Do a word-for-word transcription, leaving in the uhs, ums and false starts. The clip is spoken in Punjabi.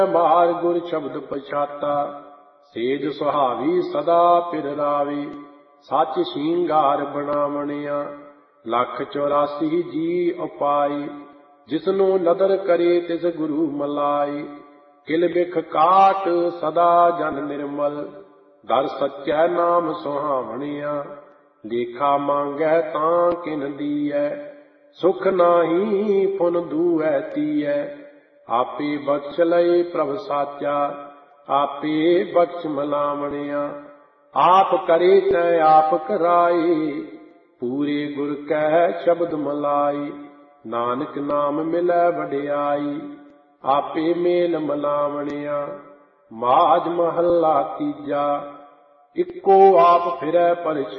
ਮਾਰ ਗੁਰ ਸ਼ਬਦ ਪਛਾਤਾ, ਸੇਜ ਸੁਹਾਵੀ ਸਦਾ ਪਿਰ ਰਾਵੀ। ਸੱਚ ਸ਼ਿੰਗਾਰ ਬਣਾਵਣਿਆ, ਲੱਖ ਚੌਰਾਸੀ ਜੀ ਉਪਾਈ। ਜਿਸਨੂੰ ਨਦਰ ਕਰੇ ਤਿਸ ਗੁਰੂ ਮਲਾਈ। ਕਿਲ ਬਿਖ ਕਾਟ ਸਦਾ ਜਨ ਨਿਰਮਲ, ਦਰ ਸੱਚੈ ਨਾਮ ਸੁਹਾਵਣਿਆ। ਲੇਖਾ ਮੰਗੈ ਤਾਂ ਕਿਨ ਦੀਐ, ਸੁਖ ਨਾਹੀ ਪੁਨ ਦੂਐ ਤੀਐ। ਆਪੇ ਬਖਸ਼ ਲਏ ਪ੍ਰਭ ਸਾਚਾ, ਆਪੇ ਬਖਸ਼ ਮਲਾਵਣਿਆ। ਆਪ ਕਰੇ ਤੈ ਆਪ ਕਰਾਏ, ਪੂਰੇ ਗੁਰ ਕੈ ਸ਼ਬਦ ਮਲਾਈ। ਨਾਨਕ ਨਾਮ ਮਿਲੈ ਵਡਿਆਈ, ਆਪੇ ਮੇਲ ਮਲਾਵਣਿਆ। ਮਾਝ ਮਹੱਲਾ ਤੀਜਾ। ਇੱਕੋ ਆਪ ਫਿਰੈ ਪਰਛਾਈ,